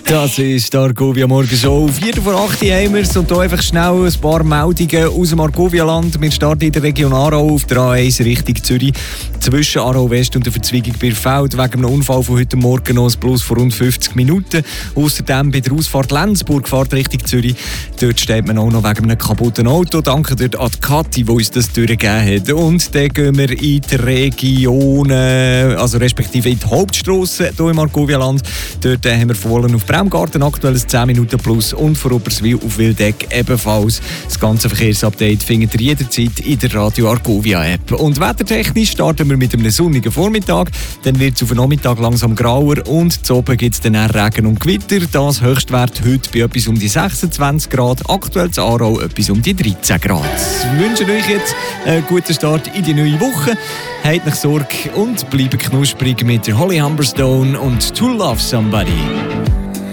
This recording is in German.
Das ist die Argovia Morgenshow. 7:04 haben wir es und hier einfach schnell ein paar Meldungen aus dem Argovia-Land. Wir starten in der Region Aarau auf der A1 Richtung Zürich. Zwischen Aarau West und der Verzweigung Birfeld wegen einem Unfall von heute Morgen noch ein Plus von rund 50 Minuten. Außerdem bei der Ausfahrt Lenzburg, Fahrt Richtung Zürich. Dort steht man auch noch wegen einem kaputten Auto. Danke dort an die Kathi, die uns das durchgegeben hat. Und dann gehen wir in die Region, also respektive in die Hauptstrasse hier im Argovia-Land. Dort haben wir Fohlen auf Bremgarten, aktuelles 10 Minuten plus und von Oberswil auf Wildeck ebenfalls. Das ganze Verkehrsupdate findet ihr jederzeit in der Radio Argovia App. Und wettertechnisch starten wir mit einem sonnigen Vormittag, dann wird es auf den Nachmittag langsam grauer und zu oben gibt es dann Regen und Gewitter. Das Höchstwert heute bei etwas um die 26 Grad, aktuell in Aarau etwas um die 13 Grad. Wir wünschen euch jetzt einen guten Start in die neue Woche. Habt nicht Sorge und bleibt knusprig mit der Holly Humberstone und To Love Somebody.